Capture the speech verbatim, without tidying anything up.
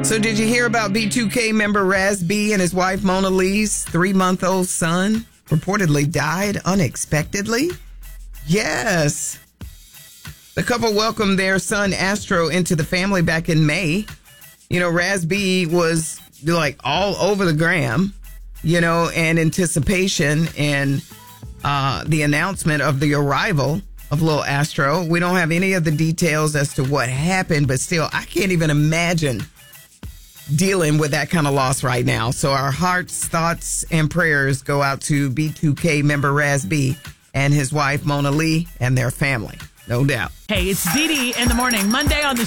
So did you hear about B two K member Raz B and his wife Mona Lee's three-month-old son reportedly died unexpectedly? Yes. The couple welcomed their son Astro into the family back in May. You know, Raz B was like all over the gram, you know, in anticipation and uh, the announcement of the arrival of little Astro. We don't have any of the details as to what happened, but still, I can't even imagine dealing with that kind of loss right now. So our hearts, thoughts, and prayers go out to B two K member Raz B and his wife Mona Lee and their family, no doubt. Hey, it's Dee Dee in the morning, Monday on the